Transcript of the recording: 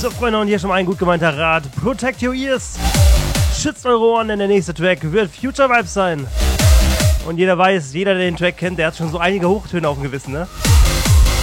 So, Freunde, und hier schon mal ein gut gemeinter Rat. Protect your ears. Schützt eure Ohren, denn der nächste Track wird Future Vibes sein. Und jeder weiß, jeder, der den Track kennt, der hat schon so einige Hochtöne auf dem Gewissen, ne?